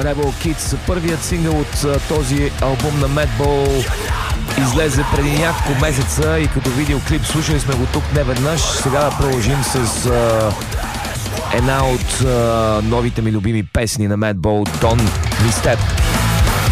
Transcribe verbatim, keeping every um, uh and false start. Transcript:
Rebel Kids. Първият сингъл от този албум на Madball излезе преди няколко месеца и като видеоклип слушали сме го тук не веднъж. Сега да продължим с а, една от а, новите ми любими песни на Madball, Don't Misstep.